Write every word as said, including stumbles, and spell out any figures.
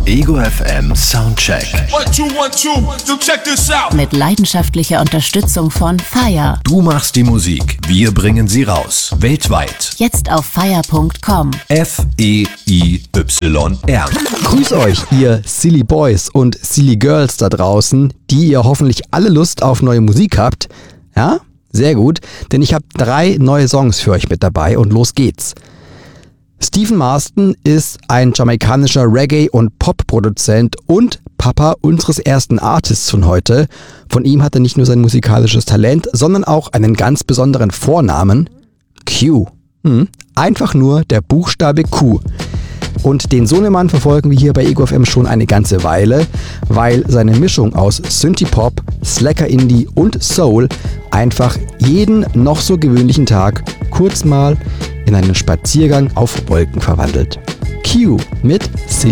Ego F M Soundcheck. One, two, one, two. So check this out. Mit leidenschaftlicher Unterstützung von Fire. Du machst die Musik, wir bringen sie raus. Weltweit. Jetzt auf fire punkt com. F E I Y R. Grüß euch, ihr Silly Boys und Silly Girls da draußen, die ihr hoffentlich alle Lust auf neue Musik habt. Ja, sehr gut, denn ich habe drei neue Songs für euch mit dabei und los geht's. Stephen Marston ist ein jamaikanischer Reggae- und Pop-Produzent und Papa unseres ersten Artists von heute. Von ihm hat er nicht nur sein musikalisches Talent, sondern auch einen ganz besonderen Vornamen, Q. Hm, einfach nur der Buchstabe Q. Und den Sohnemann verfolgen wir hier bei Ego F M schon eine ganze Weile, weil seine Mischung aus Synthie-Pop, Slacker-Indie und Soul einfach jeden noch so gewöhnlichen Tag kurz mal in einen Spaziergang auf Wolken verwandelt. Q mit Silly